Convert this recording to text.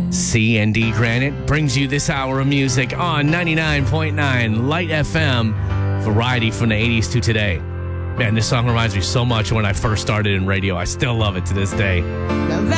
C&D Granite brings you this hour of music on 99.9 Light FM. Variety from the 80s to today. Man, this song reminds me so much of when I first started in radio. I still love it to this day. Now